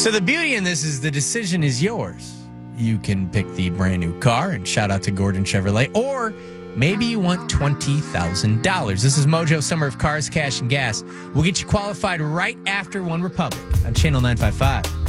So the beauty in this is the decision is yours. You can pick the brand new car and shout out to Gordon Chevrolet, or maybe you want $20,000. This is Mojo Summer of Cars, Cash, and Gas. We'll get you qualified right after One Republic on Channel 955.